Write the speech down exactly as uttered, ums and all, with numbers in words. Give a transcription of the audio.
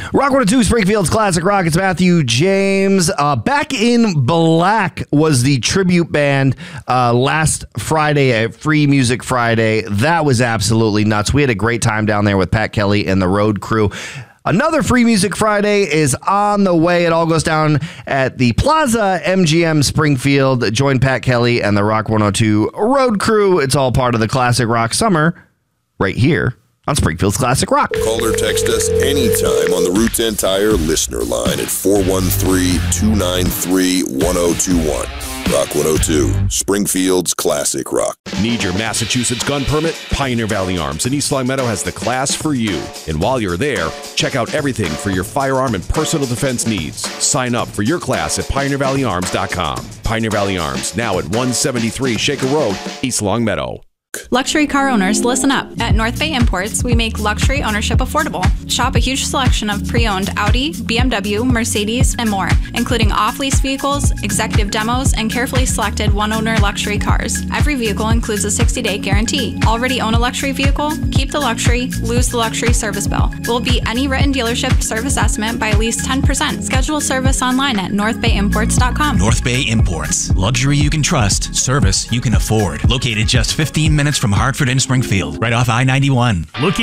Rock one oh two, Springfield's Classic Rock. It's Matthew James. Uh, Back in Black was the tribute band uh, last Friday at Free Music Friday. That was absolutely nuts. We had a great time down there with Pat Kelly and the road crew. Another Free Music Friday is on the way. It all goes down at the Plaza M G M Springfield. Join Pat Kelly and the Rock one oh two road crew. It's all part of the Classic Rock Summer right here on Springfield's Classic Rock. Call or text us anytime on the Route ten Tire listener line at four one three, two nine three, one oh two one. Rock one oh two, Springfield's Classic Rock. Need your Massachusetts gun permit? Pioneer Valley Arms in East Long Meadow has the class for you. And while you're there, check out everything for your firearm and personal defense needs. Sign up for your class at pioneer valley arms dot com. Pioneer Valley Arms, now at one seventy-three Shaker Road, East Long Meadow. Luxury car owners, listen up. At North Bay Imports, we make luxury ownership affordable. Shop a huge selection of pre-owned Audi, B M W, Mercedes, and more, including off-lease vehicles, executive demos, and carefully selected one-owner luxury cars. Every vehicle includes a sixty-day guarantee. Already own a luxury vehicle? Keep the luxury, lose the luxury service bill. We'll beat any written dealership service estimate by at least ten percent. Schedule service online at north bay imports dot com. North Bay Imports. Luxury you can trust. Service you can afford. Located just fifteen minutes from Hartford and Springfield, right off I ninety-one. Looking